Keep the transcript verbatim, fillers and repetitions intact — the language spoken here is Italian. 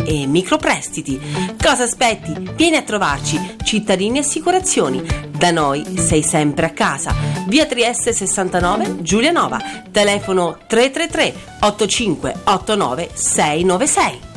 e microprestiti. Cosa aspetti? Vieni a trovarci. Cittadini Assicurazioni. Da noi sei sempre a casa. Via Trieste sessantanove, Giulianova. Telefono tre tre tre otto cinque otto nove sei nove sei.